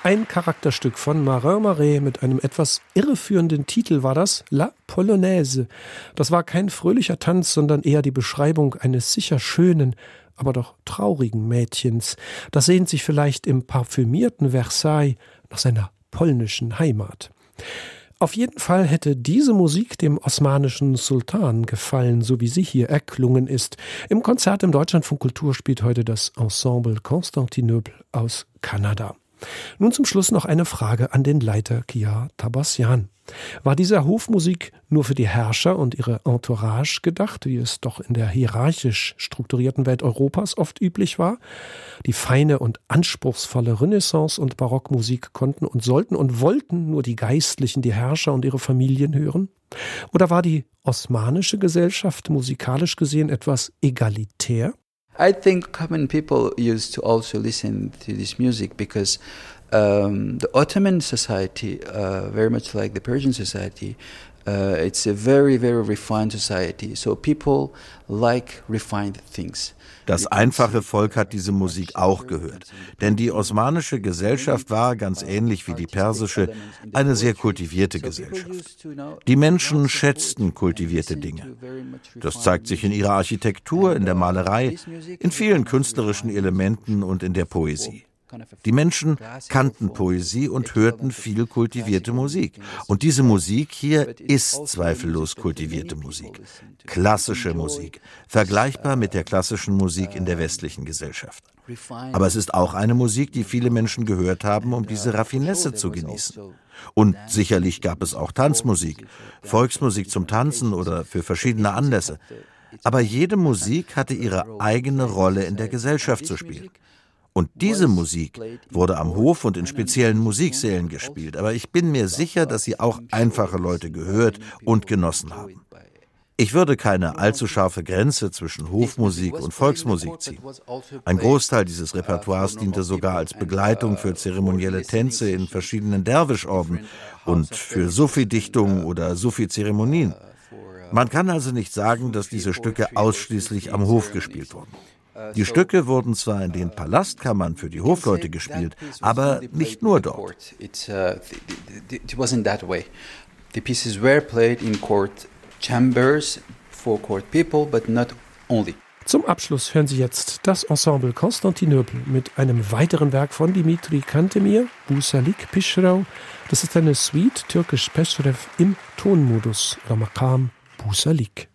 Ein Charakterstück von Marin Marais mit einem etwas irreführenden Titel war das La Polonaise. Das war kein fröhlicher Tanz, sondern eher die Beschreibung eines sicher schönen, aber doch traurigen Mädchens. Das sehnt sich vielleicht im parfümierten Versailles nach seiner polnischen Heimat. Auf jeden Fall hätte diese Musik dem osmanischen Sultan gefallen, so wie sie hier erklungen ist. Im Konzert im Deutschlandfunk Kultur spielt heute das Ensemble Constantinople aus Kanada. Nun zum Schluss noch eine Frage an den Leiter Kia Tabassian. War diese Hofmusik nur für die Herrscher und ihre Entourage gedacht, wie es doch in der hierarchisch strukturierten Welt Europas oft üblich war? Die feine und anspruchsvolle Renaissance- und Barockmusik konnten und sollten und wollten nur die Geistlichen, die Herrscher und ihre Familien hören? Oder war die osmanische Gesellschaft musikalisch gesehen etwas egalitär? I think common people used to also listen to this music because the Ottoman society, very much like the Persian society, it's a very, very refined society. So people like refined things. Das einfache Volk hat diese Musik auch gehört. Denn die osmanische Gesellschaft war, ganz ähnlich wie die persische, eine sehr kultivierte Gesellschaft. Die Menschen schätzten kultivierte Dinge. Das zeigt sich in ihrer Architektur, in der Malerei, in vielen künstlerischen Elementen und in der Poesie. Die Menschen kannten Poesie und hörten viel kultivierte Musik. Und diese Musik hier ist zweifellos kultivierte Musik. Klassische Musik, vergleichbar mit der klassischen Musik in der westlichen Gesellschaft. Aber es ist auch eine Musik, die viele Menschen gehört haben, um diese Raffinesse zu genießen. Und sicherlich gab es auch Tanzmusik, Volksmusik zum Tanzen oder für verschiedene Anlässe. Aber jede Musik hatte ihre eigene Rolle in der Gesellschaft zu spielen. Und diese Musik wurde am Hof und in speziellen Musiksälen gespielt. Aber ich bin mir sicher, dass sie auch einfache Leute gehört und genossen haben. Ich würde keine allzu scharfe Grenze zwischen Hofmusik und Volksmusik ziehen. Ein Großteil dieses Repertoires diente sogar als Begleitung für zeremonielle Tänze in verschiedenen Derwischorden und für Sufi-Dichtungen oder Sufi-Zeremonien. Man kann also nicht sagen, dass diese Stücke ausschließlich am Hof gespielt wurden. Die Stücke wurden zwar in den Palastkammern für die Hofleute gespielt, aber nicht nur dort. It wasn't that way. The pieces were played in court chambers for court people, but not only. Zum Abschluss hören Sie jetzt das Ensemble Constantinople mit einem weiteren Werk von Dimitri Cantemir, Busalik Pishrau. Das ist eine Suite türkisch Peşrev im Tonmodus, Ramakam Busalik.